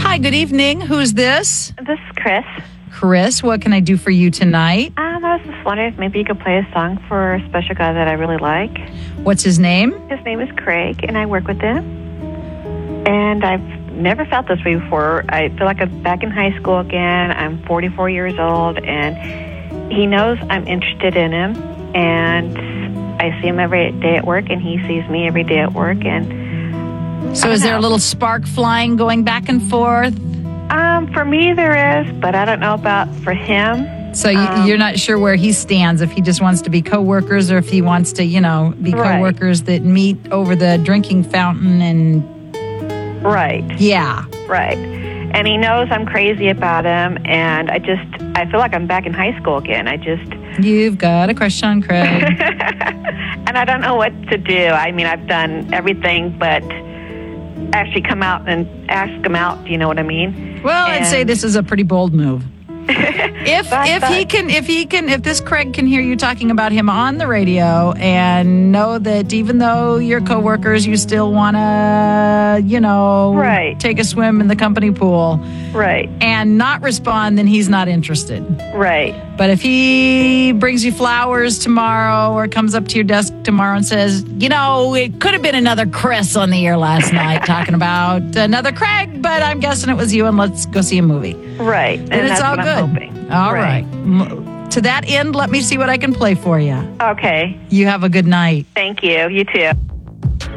Hi, good evening. Who's this? This is Chris. Chris, what can I do for you tonight? I was just wondering if maybe you could play a song for a special guy that I really like. What's his name? His name is Craig, and I work with him. And I've never felt this way before. I feel like I'm back in high school again. I'm 44 years old, and he knows I'm interested in him. And I see him every day at work, and he sees me every day at work. And so is there a little spark flying going back and forth? For me, there is, but I don't know about for him. So you're not sure where he stands, if he just wants to be coworkers or if he wants to, be coworkers that meet over the drinking fountain and... Right. Yeah. Right. And he knows I'm crazy about him, and I feel like I'm back in high school again. You've got a crush on Craig. And I don't know what to do. I mean, I've done everything but actually come out and ask him out, do you know what I mean? Well, I'd say this is a pretty bold move. If this Craig can hear you talking about him on the radio and know that even though you're coworkers, you still want to, take a swim in the company pool, right, and not respond, then he's not interested, right. But if he brings you flowers tomorrow or comes up to your desk tomorrow and says, it could have been another Chris on the air last night talking about another Craig, but I'm guessing it was you, and let's go see a movie. Right. And it's all good. All right. To that end, let me see what I can play for you. Okay. You have a good night. Thank you. You too.